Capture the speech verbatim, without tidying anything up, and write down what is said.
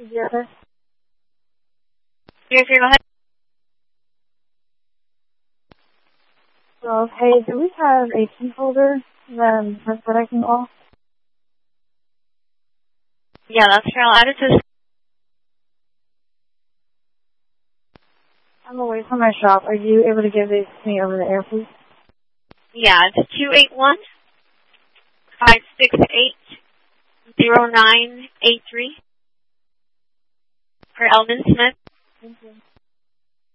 Yes, sir. Yes, sir, go ahead. So, hey, do we have a key holder that has protecting off? Yeah, that's fair. I'll add it to. I'm away from my shop. Are you able to give this to me over the air, please? Yeah, it's two eight one, five six eight, zero nine eight three for Eldon Smith. Thank you.